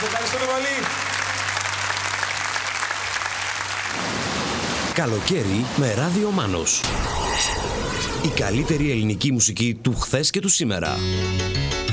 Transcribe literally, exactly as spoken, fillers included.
Σε ευχαριστούμε πολύ. Καλοκαίρι με Ράδιο Μάνος. Η καλύτερη ελληνική μουσική του χθες και του σήμερα.